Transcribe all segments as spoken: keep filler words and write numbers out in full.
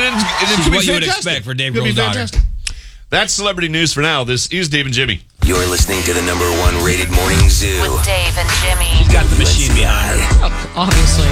and, and it She's could what be you would fantastic. expect for Dave Could be Grohl's daughter. fantastic. That's celebrity news for now. This is Dave and Jimmy. You're listening to the number one rated morning zoo. With Dave and Jimmy. He's got the machine behind her. Oh, obviously.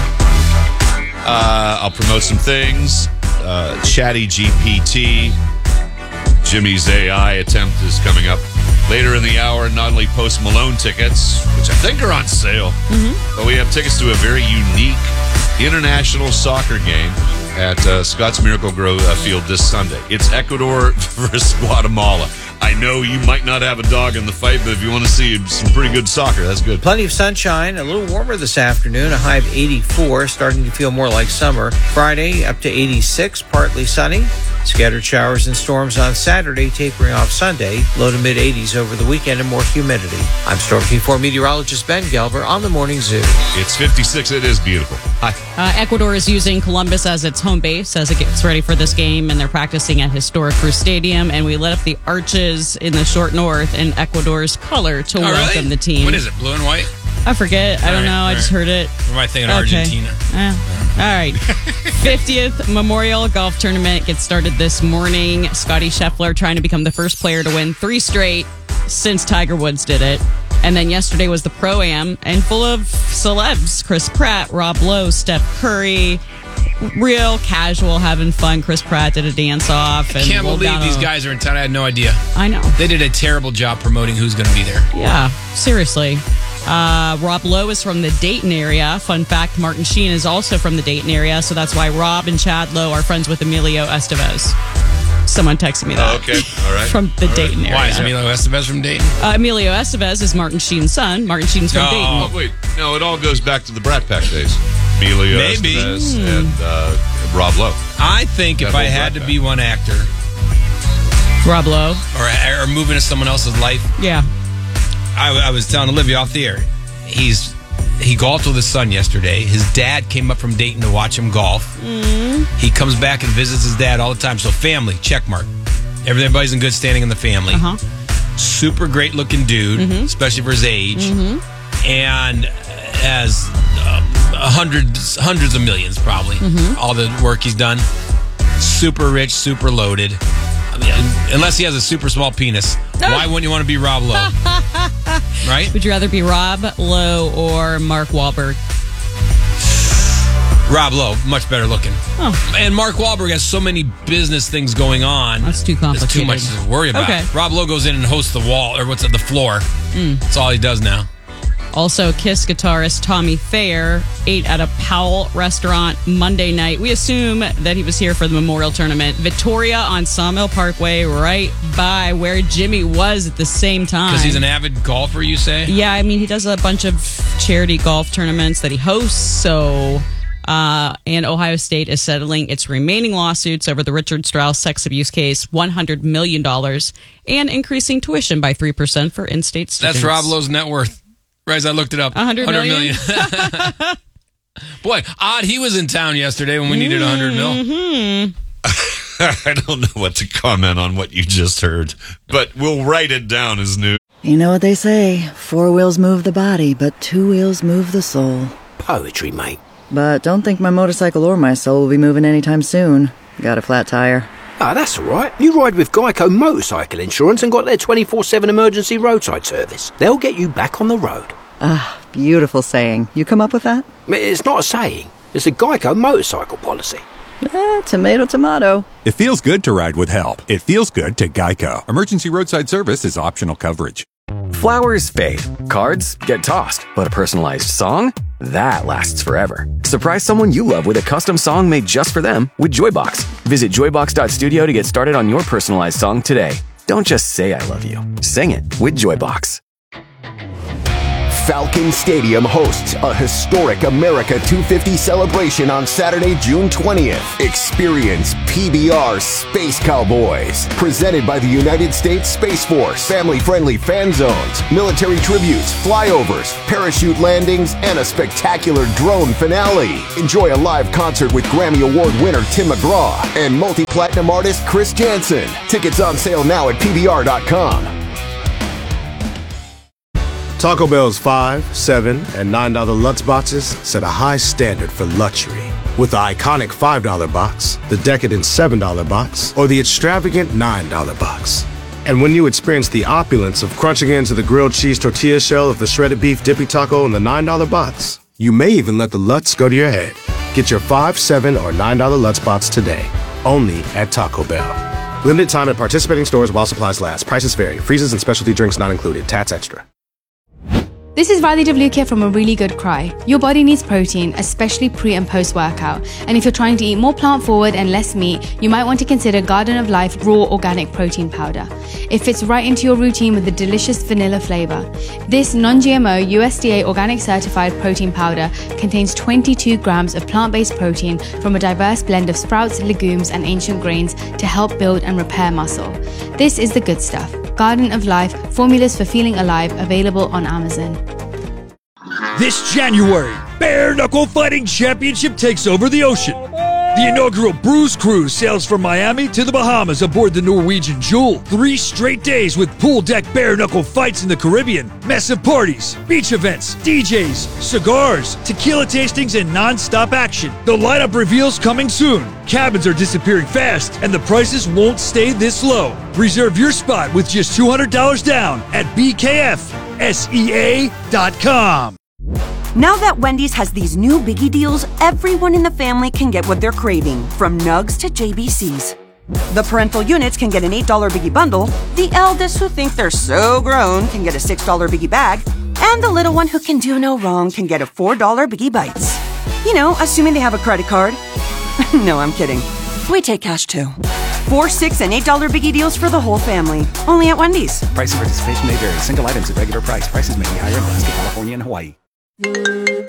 Uh, I'll promote some things. Uh, Chatty G P T. Jimmy's A I attempt is coming up later in the hour. Not only Post Malone tickets, which I think are on sale, mm-hmm. but we have tickets to a very unique international soccer game at uh, Scott's Miracle Grow uh, Field this Sunday. It's Ecuador versus Guatemala. I know you might not have a dog in the fight, but if you want to see some pretty good soccer, that's good. Plenty of sunshine, a little warmer this afternoon, a high of eighty-four, starting to feel more like summer. Friday, up to eighty-six, partly sunny. Scattered showers and storms on Saturday, tapering off Sunday. Low to mid-eighties over the weekend and more humidity. I'm Storm Team four meteorologist Ben Gelber on the Morning Zoo. It's fifty-six. It is beautiful. Hi. Uh, Ecuador is using Columbus as its home base as it gets ready for this game, and they're practicing at historic Cruz Stadium. And we lit up the arches in the short north in Ecuador's color to Oh, welcome really? the team. What is it, blue and white? I forget. I All don't right, know. I all just right. heard it. What am I thinking? Okay. Argentina. Eh. All right. fiftieth Memorial Golf Tournament gets started this morning. Scotty Scheffler trying to become the first player to win three straight since Tiger Woods did it. And then yesterday was the Pro-Am, and full of celebs. Chris Pratt, Rob Lowe, Steph Curry. Real casual, having fun. Chris Pratt did a dance-off. I and can't rolled believe down these a- guys are in town. I had no idea. I know. They did a terrible job promoting who's going to be there. Yeah, seriously. Uh, Rob Lowe is from the Dayton area. Fun fact, Martin Sheen is also from the Dayton area, so that's why Rob and Chad Lowe are friends with Emilio Estevez. Someone texted me that. Oh, okay. All right. From the All right. Dayton area. Why is Emilio Estevez from Dayton? Uh, Emilio Estevez is Martin Sheen's son. Martin Sheen's from Oh. Dayton. Oh, wait. No, it all goes back to the Brat Pack days. Emilio Maybe. Estevez Hmm. and uh, Rob Lowe. I think if That I whole had to Brat be one actor Rob Lowe. or, or move into someone else's life, Yeah. I, I was telling Olivia off the air, he's he golfed with his son yesterday. His dad came up from Dayton to watch him golf. Mm. He comes back and visits his dad all the time. So family, check mark. Everybody's in good standing in the family. Uh-huh. Super great looking dude, Mm-hmm. especially for his age. Mm-hmm. And has uh, hundreds, hundreds of millions probably. Mm-hmm. All the work he's done. Super rich, super loaded. I mean, unless he has a super small penis, why wouldn't you want to be Rob Lowe? Right? Would you rather be Rob Lowe or Mark Wahlberg? Rob Lowe, much better looking. Oh. And Mark Wahlberg has so many business things going on. That's too It's complicated. too much to worry about. Okay. Rob Lowe goes in and hosts the wall, or what's it, the floor. Mm. That's all he does now. Also, Kiss guitarist Tommy Thayer ate at a Powell restaurant Monday night. We assume that he was here for the Memorial Tournament. Victoria on Sawmill Parkway, right by where Jimmy was at the same time. Because he's an avid golfer, you say? Yeah, I mean, he does a bunch of charity golf tournaments that he hosts, so... Uh, and Ohio State is settling its remaining lawsuits over the Richard Strauss sex abuse case, one hundred million dollars, and increasing tuition by three percent for in-state students. That's Rob Lowe's net worth. Right, as I looked it up. one hundred million? million. Boy, odd he was in town yesterday when we needed one hundred mil. Mm-hmm. I don't know what to comment on what you just heard, but we'll write it down as news. You know what they say, four wheels move the body, but two wheels move the soul. Poetry, mate. But don't think my motorcycle or my soul will be moving anytime soon. Got a flat tire. Ah, that's all right. You ride with Geico Motorcycle Insurance and got their twenty-four seven emergency roadside service. They'll get you back on the road. Ah, beautiful saying. You come up with that? It's not a saying. It's a Geico motorcycle policy. Eh, tomato, tomato. It feels good to ride with help. It feels good to Geico. Emergency roadside service is optional coverage. Flowers fade, cards get tossed, but a personalized song? That lasts forever. Surprise someone you love with a custom song made just for them with Joybox. Visit joybox dot studio to get started on your personalized song today. Don't just say I love you. Sing it with Joybox. Falcon Stadium hosts a historic America two fifty celebration on Saturday, June twentieth. Experience P B R Space Cowboys, presented by the United States Space Force. Family-friendly fan zones, military tributes, flyovers, parachute landings, and a spectacular drone finale. Enjoy a live concert with Grammy Award winner Tim McGraw and multi-platinum artist Chris Jansen. Tickets on sale now at P B R dot com. Taco Bell's five, seven, and nine dollar Lutz boxes set a high standard for luxury. With the iconic five dollar box, the decadent seven dollar box, or the extravagant nine dollar box. And when you experience the opulence of crunching into the grilled cheese tortilla shell of the shredded beef dippy taco in the nine dollar box, you may even let the Lutz go to your head. Get your five, seven, or nine dollar Lutz box today, only at Taco Bell. Limited time at participating stores while supplies last. Prices vary. Freezes and specialty drinks not included. Tats extra. This is Riley DeVlukia from A Really Good Cry. Your body needs protein, especially pre and post workout. And if you're trying to eat more plant forward and less meat, you might want to consider Garden of Life Raw Organic Protein Powder. It fits right into your routine with a delicious vanilla flavor. This non-G M O U S D A organic certified protein powder contains twenty-two grams of plant-based protein from a diverse blend of sprouts, legumes, and ancient grains to help build and repair muscle. This is the good stuff. Garden of Life, formulas for feeling alive, available on Amazon. This January, Bare Knuckle Fighting Championship takes over the ocean. The inaugural Bruise Cruise sails from Miami to the Bahamas aboard the Norwegian Jewel. Three straight days with pool deck bare knuckle fights in the Caribbean, massive parties, beach events, D Js, cigars, tequila tastings, and non-stop action. The lineup reveals coming soon. Cabins are disappearing fast, and the prices won't stay this low. Reserve your spot with just two hundred dollars down at B K F S E A dot com. Now that Wendy's has these new biggie deals, everyone in the family can get what they're craving, from nugs to J B Cs. The parental units can get an eight dollar biggie bundle, the eldest who think they're so grown can get a six dollar biggie bag, and the little one who can do no wrong can get a four dollar biggie bites. You know, assuming they have a credit card. No, I'm kidding. We take cash too. Four, six, and eight dollar biggie deals for the whole family. Only at Wendy's. Price and participation may vary. Single items at regular price. Prices may be higher in Alaska, California, and Hawaii. What's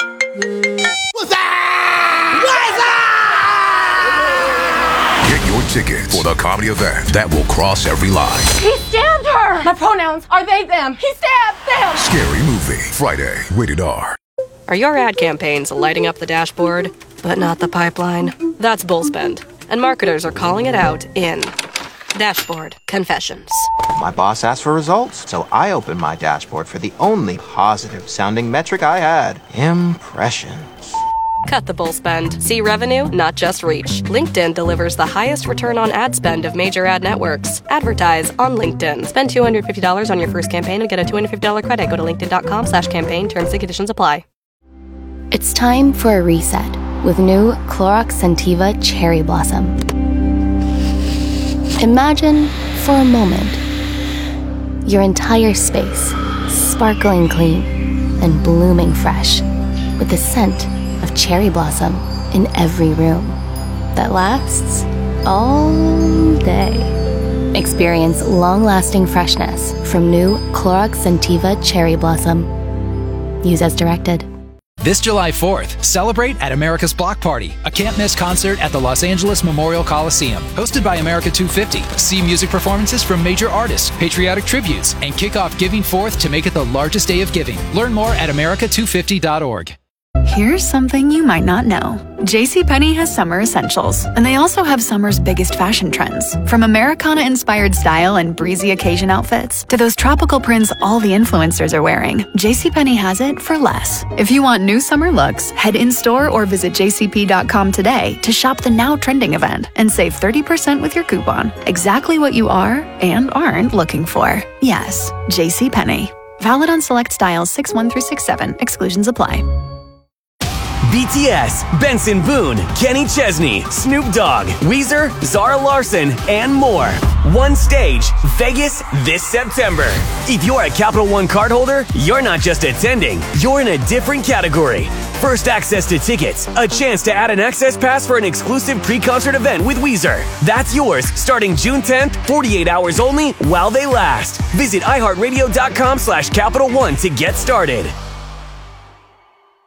that? What's that? Get your tickets for the comedy event that will cross every line. He stabbed her! My pronouns are they, them. He stabbed them! Scary Movie. Friday. Rated R. Are your ad campaigns lighting up the dashboard, but not the pipeline? That's Bullspend. And marketers are calling it out in Dashboard Confessions. My boss asked for results, so I opened my dashboard for the only positive-sounding metric I had. Impressions. Cut the bull spend. See revenue, not just reach. LinkedIn delivers the highest return on ad spend of major ad networks. Advertise on LinkedIn. Spend two hundred fifty dollars on your first campaign and get a two hundred fifty dollars credit. Go to linkedin.com slash campaign. Terms and conditions apply. It's time for a reset with new Clorox Scentiva Cherry Blossom. Imagine, for a moment, your entire space sparkling clean and blooming fresh with the scent of cherry blossom in every room that lasts all day. Experience long-lasting freshness from new Clorox Scentiva Cherry Blossom. Use as directed. This July fourth, celebrate at America's Block Party, a can't-miss concert at the Los Angeles Memorial Coliseum. Hosted by America two fifty. See music performances from major artists, patriotic tributes, and kick off Giving Fourth to make it the largest day of giving. Learn more at america two fifty dot org. Here's something you might not know. JCPenney has summer essentials, and they also have summer's biggest fashion trends. From Americana-inspired style and breezy occasion outfits to those tropical prints all the influencers are wearing, JCPenney has it for less. If you want new summer looks, head in-store or visit j c p dot com today to shop the now trending event and save thirty percent with your coupon. Exactly what you are and aren't looking for. Yes, JCPenney. Valid on select styles six one through six seven. Exclusions apply. B T S, Benson Boone, Kenny Chesney, Snoop Dogg, Weezer, Zara Larson, and more. One stage, Vegas this September. If you're a Capital One cardholder, you're not just attending, you're in a different category. First access to tickets, a chance to add an access pass for an exclusive pre-concert event with Weezer. That's yours starting June tenth, forty-eight hours only while they last. Visit iHeartRadio.com slash Capital One to get started.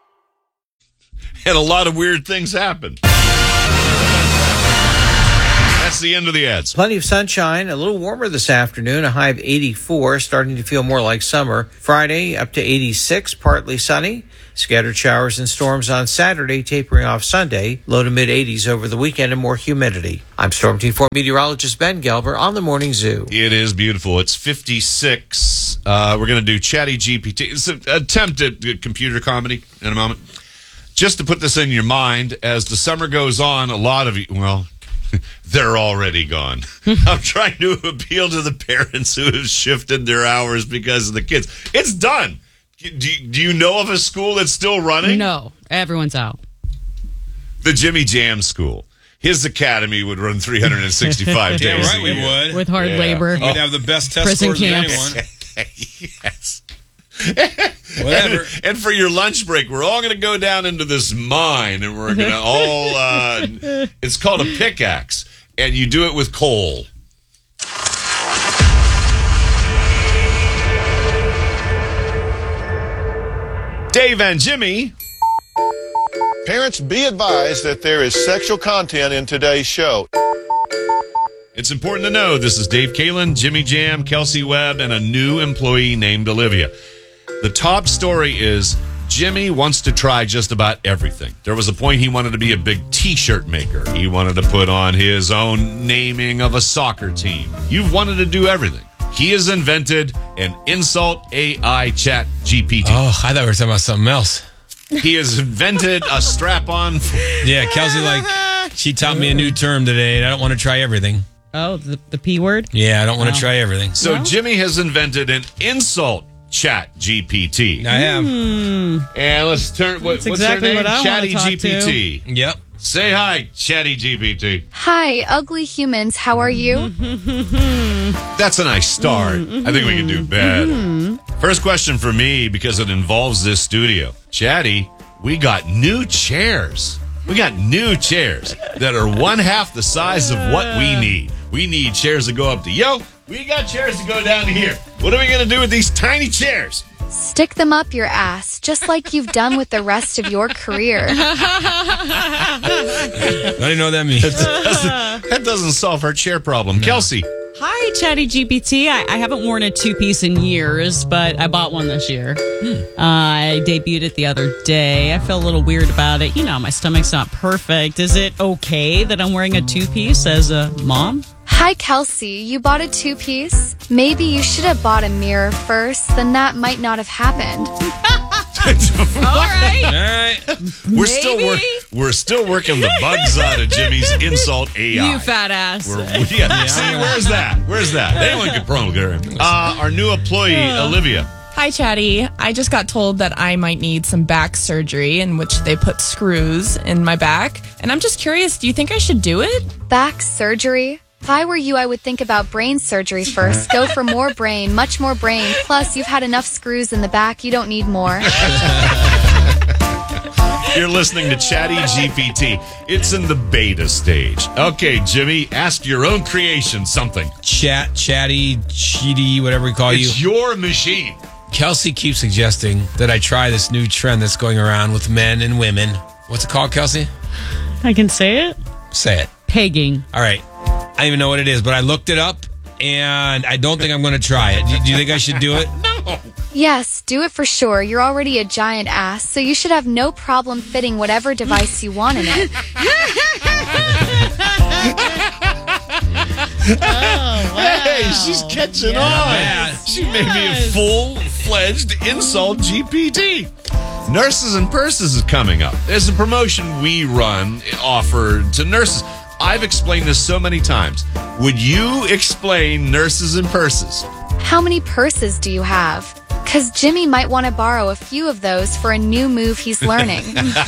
And a lot of weird things happened. That's the end of the ads. Plenty of sunshine, a little warmer this afternoon, a high of eighty-four, starting to feel more like summer. Friday, up to eighty-six, partly sunny. Scattered showers and storms on Saturday, tapering off Sunday. Low to mid-eighties over the weekend and more humidity. I'm Storm Team four meteorologist Ben Gelber on the Morning Zoo. It is beautiful. It's fifty-six. Uh, we're going to do Chatty G P T. It's an attempt at computer comedy in a moment. Just to put this in your mind, as the summer goes on, a lot of you, well, they're already gone. I'm trying to appeal to the parents who have shifted their hours because of the kids. It's done. Do you, do you know of a school that's still running? No, everyone's out. The Jimmy Jam School. His academy would run three hundred sixty-five days. Yeah, right, a we year. would. With hard Yeah. labor. We'd have the best test Prison scores of camps. anyone. Yes. Whatever. And, and for your lunch break, we're all going to go down into this mine, and we're going to all. Uh, it's called a pickaxe, and you do it with coal. Dave and Jimmy. Parents, be advised that there is sexual content in today's show. It's important to know this is Dave Kalin, Jimmy Jam, Kelsey Webb, and a new employee named Olivia. The top story is Jimmy wants to try just about everything. There was a point he wanted to be a big T-shirt maker. He wanted to put on his own naming of a soccer team. You've wanted to do everything. He has invented an insult A I chat G P T. Oh, I thought we were talking about something else. He has invented a strap-on. Yeah, Kelsey, like, she taught me a new term today, and I don't want to try everything. Oh, the, the P word? Yeah, I don't want to Oh. try everything. So No? Jimmy has invented an insult chat G P T. I have. Hmm. And let's turn. What, That's what's exactly her name? what I wanna Chatty talk G P T. Yep. Say hi, Chatty G P T. Hi, ugly humans. How are you? That's a nice start. I think we can do better. First question for me, because it involves this studio. Chatty, we got new chairs. We got new chairs that are one half the size of what we need. We need chairs to go up to yo. We got chairs to go down to here. What are we going to do with these tiny chairs? Stick them up your ass, just like you've done with the rest of your career. I didn't know what that means. That doesn't, that doesn't solve our chair problem. No. Kelsey. Hi, Chatty G P T. I, I haven't worn a two-piece in years, but I bought one this year. Hmm. Uh, I debuted it the other day. I feel a little weird about it. You know, my stomach's not perfect. Is it okay that I'm wearing a two-piece as a mom? Hi, Kelsey. You bought a two-piece? Maybe you should have bought a mirror first, then that might not have happened. All right. All right. We're still wor- we're still working the bugs out of Jimmy's insult A I. You fat ass. We're, yeah, see, where's that? Where's that? Anyone can program. Uh, our new employee, Olivia. Hi, Chatty. I just got told that I might need some back surgery in which they put screws in my back. And I'm just curious, do you think I should do it? Back surgery? If I were you, I would think about brain surgery first. Go for more brain, much more brain. Plus, you've had enough screws in the back. You don't need more. You're listening to Chatty G P T. It's in the beta stage. Okay, Jimmy, ask your own creation something. Chat, chatty, cheaty, whatever we call you. It's your machine. Kelsey keeps suggesting that I try this new trend that's going around with men and women. What's it called, Kelsey? I can say it. Say it. Pegging. All right. I don't even know what it is, but I looked it up, and I don't think I'm going to try it. Do, do you think I should do it? No. Yes, do it for sure. You're already a giant ass, so you should have no problem fitting whatever device you want in it. Oh, wow. Hey, she's catching Yeah, on. She may be a full-fledged insult G P T. Nurses and Purses is coming up. There's a promotion we run offered to nurses. I've explained this so many times. Would you explain Nurses and Purses? How many purses do you have? Because Jimmy might want to borrow a few of those for a new move he's learning.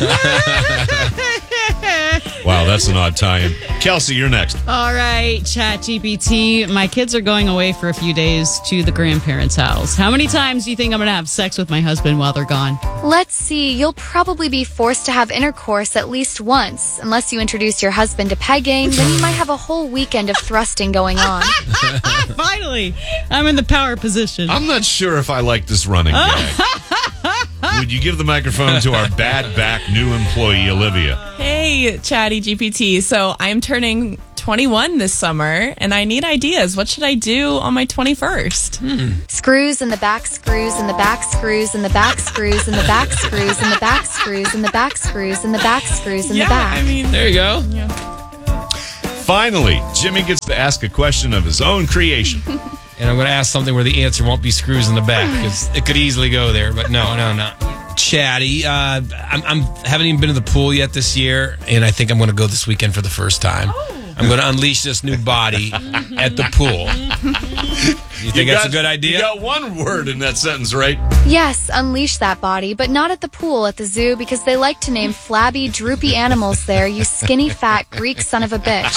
Wow, that's an odd tie-in. Kelsey, you're next. All right, Chat G P T. My kids are going away for a few days to the grandparents' house. How many times do you think I'm going to have sex with my husband while they're gone? Let's see, you'll probably be forced to have intercourse at least once. Unless you introduce your husband to pegging, then you might have a whole weekend of thrusting going on. Finally, I'm in the power position. I'm not sure if I like this running gag. Would you give the microphone to our bad back new employee, Olivia? Hey, Chatty G P T. So I'm turning twenty-one this summer, and I need ideas. What should I do on my twenty-first? Hmm. Screws in the back, screws in the back, screws in the back, screws in the back, screws in the back, screws in the back, screws in the back, screws in the Yeah, back. I mean, There you go. Finally, Jimmy gets to ask a question of his own creation. And I'm going to ask something where the answer won't be screws in the back because it could easily go there. But no, no, no. Chatty, uh, I'm, I'm haven't even been to the pool yet this year, and I think I'm going to go this weekend for the first time. I'm going to unleash this new body at the pool. You think You that's got- a good idea? You got one word in that sentence, right? Yes, unleash that body, but not at the pool at the zoo because they like to name flabby, droopy animals there, you skinny, fat Greek son of a bitch.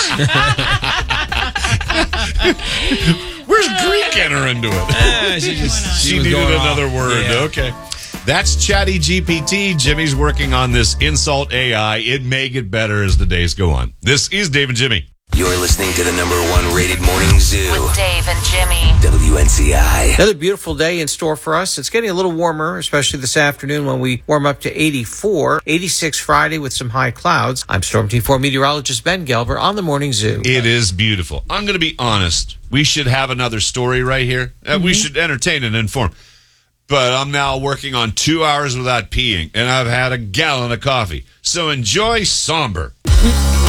Where's Greek enter into it? Ah, she just- she she was needed going off. another word. Yeah. Okay. That's Chatty G P T. Jimmy's working on this insult A I. It may get better as the days go on. This is Dave and Jimmy. You're listening to the number one rated morning zoo. With Dave and Jimmy. W N C I. Another beautiful day in store for us. It's getting a little warmer, especially this afternoon when we warm up to eighty-four. eighty-six Friday with some high clouds. I'm Storm Team four meteorologist Ben Gelber on the Morning Zoo. It is beautiful. I'm going to be honest. We should have another story right here. Uh, we should entertain and inform. But I'm now working on two hours without peeing, and I've had a gallon of coffee. So enjoy Somber.